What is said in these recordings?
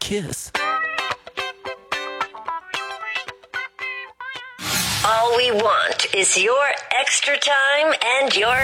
kiss. All we want is your extra time and your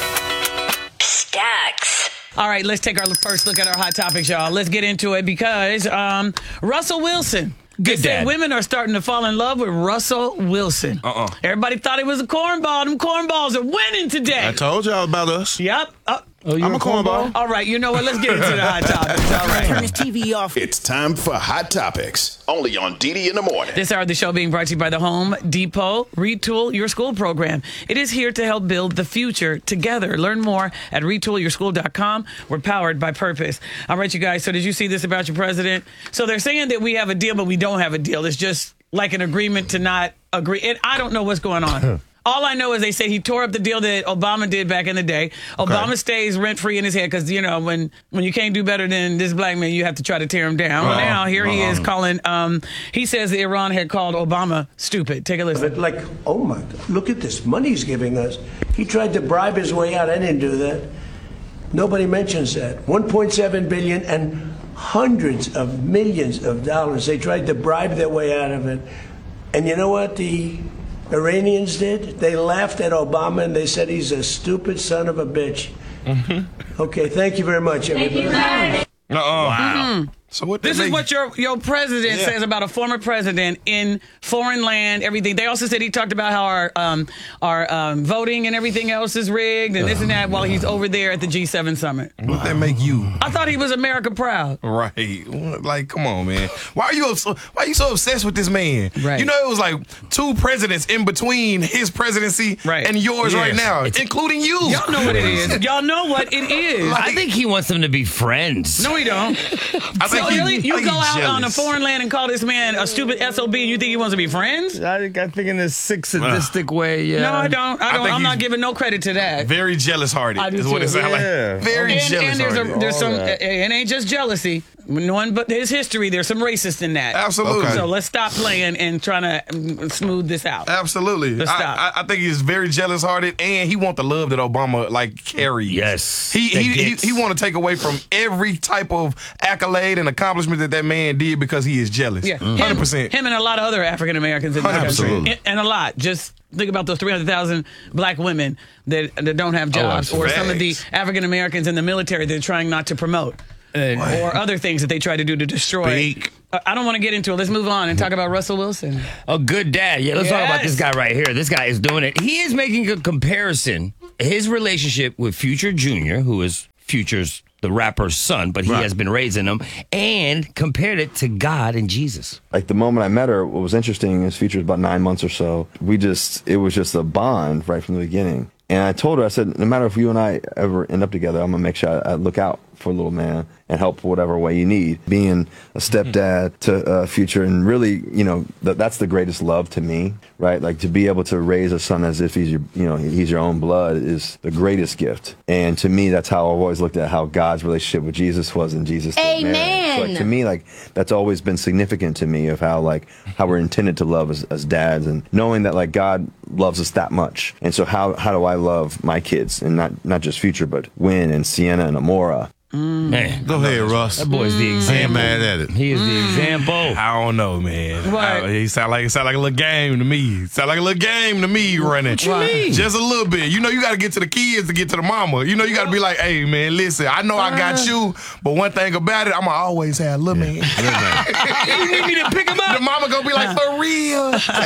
stacks. All right, let's take our first look at our hot topics, y'all. Let's get into it because Russell Wilson. They say women are starting to fall in love with Russell Wilson. Everybody thought he was a cornball. Them cornballs are winning today. I told y'all about us. Yep. I'm a cornball. All right, you know what? Let's get into the hot topics. All right. Turn his TV off. It's time for Hot Topics, only on DD in the Morning. This hour of the show being brought to you by the Home Depot Retool Your School program. It is here to help build the future together. Learn more at retoolyourschool.com. We're powered by purpose. All right, you guys. So did you see this about your president? So they're saying that we have a deal, but we don't have a deal. It's just like an agreement to not agree. And I don't know what's going on. All I know is they said he tore up the deal that Obama did back in the day. Obama stays rent-free in his head because, you know, when you can't do better than this black man, you have to try to tear him down. Now, here he is calling, he says that Iran had called Obama stupid. Take a listen. Like, oh my, look at this money he's giving us. He tried to bribe his way out. I didn't do that. Nobody mentions that. 1.7 billion and hundreds of millions of dollars. They tried to bribe their way out of it. And you know what the Iranians did? They laughed at Obama and they said he's a stupid son of a bitch. Okay, thank you very much, everybody. Wow. So what? This is what your president says about a former president in foreign land, everything. They also said he talked about how our voting and everything else is rigged and this and that while he's over there at the G7 summit. What that make you? I thought he was America proud. Right. Like, come on, man. Why are you so obsessed with this man? Right. You know, it was like 2 presidents in between his presidency and yours right now, including you. Y'all know what it is. Y'all know what it is. Like, I think he wants them to be friends. No, he don't. You go out on a foreign land and call this man a stupid SOB and you think he wants to be friends? I think in a sick, sadistic way, yeah. No, I don't. I'm not giving no credit to that. Very jealous-hearted is what it sounds like. Very jealous-hearted. And there's some, it ain't just jealousy. Knowing but his history, there's some racist in that. Absolutely. So let's stop playing and trying to smooth this out. Absolutely. Let's stop. I think he's very jealous-hearted, and he wants the love that Obama carries. Yes. He want to take away from every type of accolade and accomplishment that man did because he is jealous. Yeah, 100%. Him and a lot of other African Americans in the country. Absolutely. And a lot. Just think about those 300,000 black women that don't have jobs, or some of the African Americans in the military that are trying not to promote. Or other things that they try to do to destroy. I don't want to get into it. Let's move on and talk about Russell Wilson. A good dad. Yeah, let's talk about this guy right here. This guy is doing it. He is making a comparison. His relationship with Future Jr., who is Future's the rapper's son, but he has been raising him, and compared it to God and Jesus. Like the moment I met her, what was interesting is Future's about 9 months or so. It was just a bond right from the beginning. And I told her, I said, no matter if you and I ever end up together, I'm going to make sure I look out for little man and help whatever way you need. Being a stepdad to Future, and really, you know, that's the greatest love to me, right? Like to be able to raise a son as if he's your own blood is the greatest gift. And to me, that's how I've always looked at how God's relationship with Jesus was, and Jesus did marriage. So like, to me, like that's always been significant to me of how we're intended to love as dads, and knowing that like God loves us that much. And so how do I love my kids, and not just Future, but Wynn and Sienna and Amora. Man, go ahead, Russ. That boy's the example. I ain't mad at it. He is the example. I don't know, man. He sound like a little game to me. Sound like a little game to me running. What you mean? Just a little bit. You know, you got to get to the kids to get to the mama. You know, you got to be like, hey, man, listen, I know I got you, but one thing about it, I'm going to always have little man. You need me to pick him up? The mama going to be like, for real.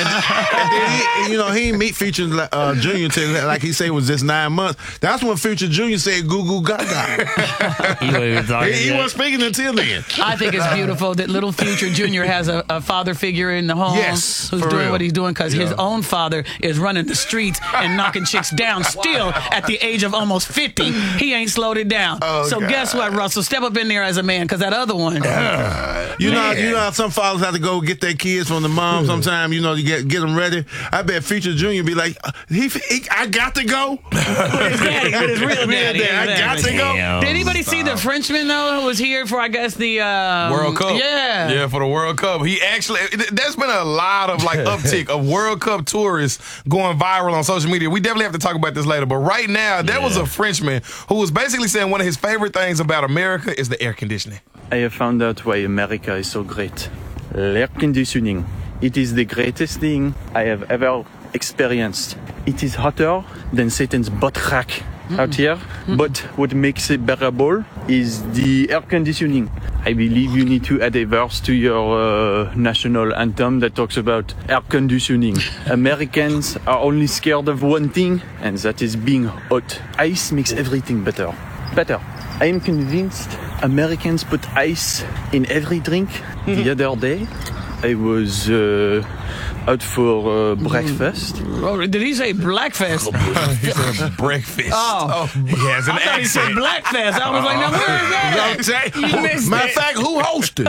and then he ain't meet Future Jr. until, like he said, it was just 9 months. That's when Future Jr. said goo goo gaga. He wasn't speaking until then. I think it's beautiful that little Future Jr. has a father figure in the home who's doing what he's doing, because his own father is running the streets and knocking chicks down still at the age of almost 50. He ain't slowed it down. Guess what, Russell? Step up in there as a man, because that other one. You know how some fathers have to go get their kids from the mom sometimes, you know, to get them ready. I bet Future Jr. be like, I got to go. With his daddy, with his real daddy. I got to go. Did anybody see the Frenchman though who was here for I guess the World Cup. Yeah, for the World Cup. He actually, there's been a lot of like uptick of World Cup tourists going viral on social media. We definitely have to talk about this later. But right now, there was a Frenchman who was basically saying one of his favorite things about America is the air conditioning. I have found out why America is so great. Air conditioning. It is the greatest thing I have ever experienced. It is hotter than Satan's butt crack out here, but what makes it bearable is the air conditioning. I believe you need to add a verse to your national anthem that talks about air conditioning. Americans are only scared of one thing, and that is being hot. Ice makes everything better. I am convinced Americans put ice in every drink. The other day, I was out for breakfast. Oh, did he say Blackfest? He said breakfast. Oh. He has an I thought he said accent. Blackfest. I was like, now where is that? You missed Matter of it. fact, who hosted?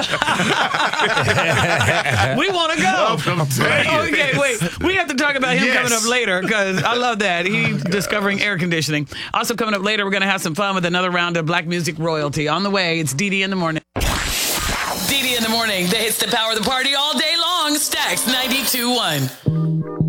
We want to go. I'm telling you. Okay, wait. We have to talk about him Yes. coming up later because I love that. He's discovering air conditioning. Also coming up later, we're going to have some fun with another round of Black Music Royalty. On the way, it's DD in the Morning. DD in the Morning, the hits that power the party all day long. Stacks 92.1.